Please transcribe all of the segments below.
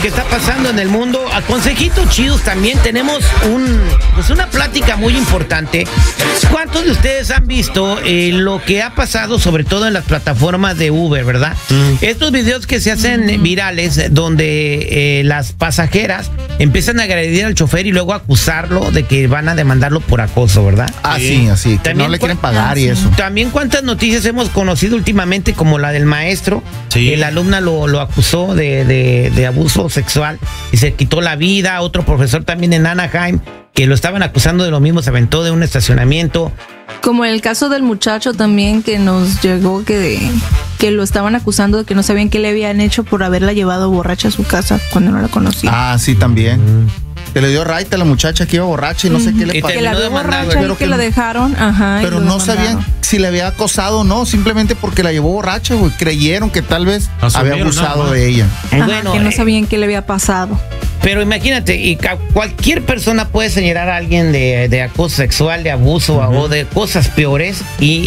que está pasando en el mundo. A consejitos chidos también tenemos una plática muy importante. ¿Cuántos de ustedes han visto lo que ha pasado, sobre todo en las plataformas de Uber, verdad? Estos videos que se hacen virales, donde las pasajeras empiezan a agredir al chofer y luego acusarlo de que van a demandarlo por acoso, ¿verdad? Sí, así, que no le quieren pagar y eso. También cuántas noticias hemos conocido últimamente, como la del maestro. Sí. La alumna lo acusó de abuso sexual y se quitó la vida. Otro profesor también en Anaheim, que lo estaban acusando de lo mismo, se aventó de un estacionamiento. Como el caso del muchacho también que nos llegó, que lo estaban acusando de que no sabían qué le habían hecho por haberla llevado borracha a su casa cuando no la conocía. Ah, sí, también. Que le dio raite a la muchacha que iba borracha y no sé qué le pasó. Que la vio borracha y que la dejaron, pero no sabían si le había acosado o no, simplemente porque la llevó borracha, güey. Creyeron que tal vez había abusado de ella. Bueno, que no sabían qué le había pasado. Pero imagínate, y cualquier persona puede señalar a alguien de acoso sexual, de abuso o de cosas peores,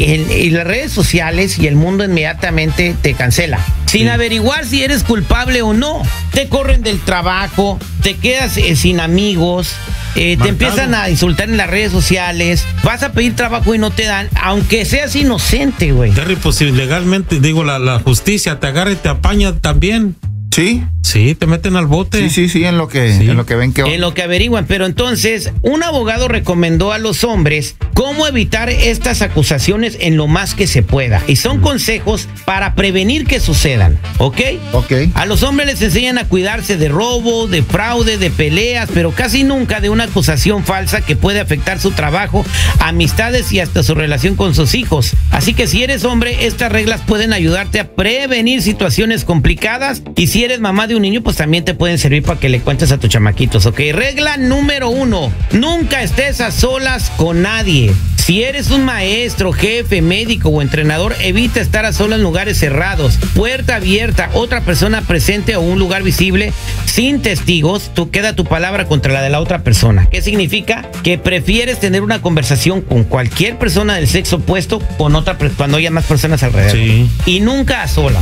y las redes sociales y el mundo inmediatamente te cancela. Sin averiguar si eres culpable o no. Te corren del trabajo, te quedas sin amigos, te empiezan a insultar en las redes sociales, vas a pedir trabajo y no te dan, aunque seas inocente, güey. Terry, pues legalmente, digo, la justicia te agarra y te apaña también. ¿Sí? Sí, te meten al bote. Sí, en lo que ven que... En lo que averiguan. Pero entonces, un abogado recomendó a los hombres cómo evitar estas acusaciones en lo más que se pueda. Y son consejos para prevenir que sucedan, ¿ok? Ok. A los hombres les enseñan a cuidarse de robo, de fraude, de peleas, pero casi nunca de una acusación falsa que puede afectar su trabajo, amistades y hasta su relación con sus hijos. Así que si eres hombre, estas reglas pueden ayudarte a prevenir situaciones complicadas. Y si eres mamá de un niño, pues también te pueden servir para que le cuentes a tus chamaquitos, ¿ok? Regla número 1, nunca estés a solas con nadie. Si eres un maestro, jefe, médico o entrenador, evita estar a solas en lugares cerrados, puerta abierta, otra persona presente o un lugar visible, sin testigos. Tú queda tu palabra contra la de la otra persona. ¿Qué significa? Que prefieres tener una conversación con cualquier persona del sexo opuesto con otra cuando haya más personas alrededor. Sí. Y nunca a solas.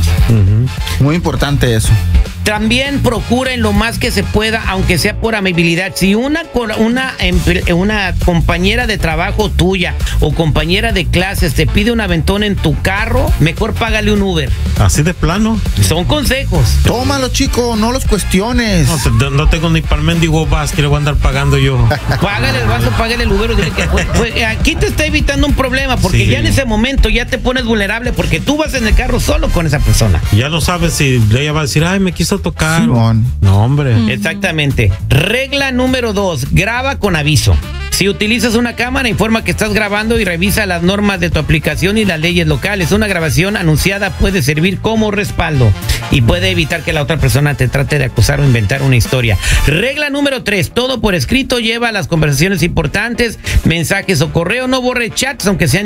Muy importante eso. También procura en lo más que se pueda, aunque sea por amabilidad. Si una compañera de trabajo tuya o compañera de clases te pide un aventón en tu carro, mejor págale un Uber. Así de plano. Son consejos. Tómalo, chico, no los cuestiones. No tengo ni para el mendigo vas que le voy a andar pagando yo. Págale el vaso, págale el Uber. Dile que, aquí te está evitando un problema, porque ya en ese momento ya te pones vulnerable, porque tú vas en el carro solo con esa persona. Ya no sabes si ella va a decir, ay, me quiso tocar. Simón. No, hombre. Exactamente. Regla número 2, graba con aviso. Si utilizas una cámara, informa que estás grabando y revisa las normas de tu aplicación y las leyes locales. Una grabación anunciada puede servir como respaldo y puede evitar que la otra persona te trate de acusar o inventar una historia. Regla número 3, todo por escrito. Lleva las conversaciones importantes, mensajes o correo. No borre chats, aunque sean